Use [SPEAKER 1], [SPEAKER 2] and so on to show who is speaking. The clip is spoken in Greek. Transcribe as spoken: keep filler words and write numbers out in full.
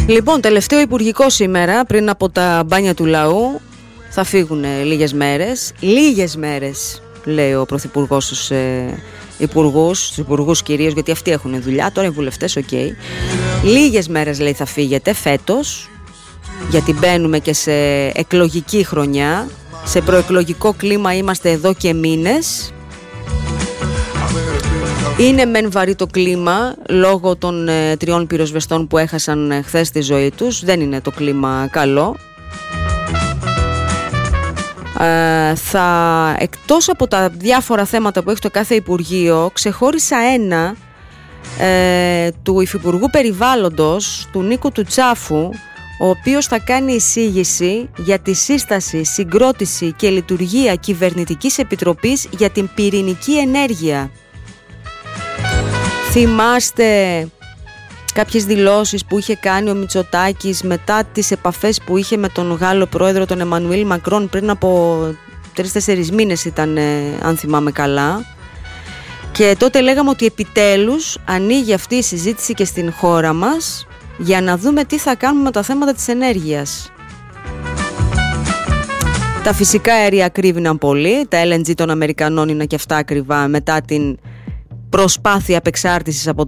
[SPEAKER 1] Λοιπόν, τελευταίο υπουργικό σήμερα, πριν από τα μπάνια του λαού. Θα φύγουν λίγες μέρες. Λίγες μέρες, λέει ο Πρωθυπουργός στους ε, υπουργούς, στους υπουργούς κυρίως, γιατί αυτοί έχουν δουλειά. Τώρα οι βουλευτές, οκ. Okay. Λίγες μέρες, λέει, θα φύγετε φέτος, γιατί μπαίνουμε και σε εκλογική χρονιά. Σε προεκλογικό κλίμα είμαστε εδώ και μήνες. Είναι μεν βαρύ το κλίμα λόγω των ε, τριών πυροσβεστών που έχασαν ε, χθες τη ζωή τους. Δεν είναι το κλίμα καλό. Ε, θα, εκτός από τα διάφορα θέματα που έχει το κάθε Υπουργείο, ξεχώρισα ένα ε, του Υφυπουργού Περιβάλλοντος, του Νίκου του Τσάφου, ο οποίος θα κάνει εισήγηση για τη σύσταση, συγκρότηση και λειτουργία κυβερνητικής επιτροπής για την πυρηνική ενέργεια. Θυμάστε κάποιες δηλώσεις που είχε κάνει ο Μητσοτάκης μετά τις επαφές που είχε με τον Γάλλο πρόεδρο, τον Εμμανουήλ Μακρόν, πριν από τρεις-τέσσερις μήνες ήταν, αν θυμάμαι καλά. Και τότε λέγαμε ότι επιτέλους ανοίγει αυτή η συζήτηση και στην χώρα μας για να δούμε τι θα κάνουμε με τα θέματα της ενέργειας. Τα φυσικά αέρια κρύβηναν πολύ, τα ελ εν τζι των Αμερικανών είναι και αυτά ακριβά μετά την προσπάθεια απεξάρτησης από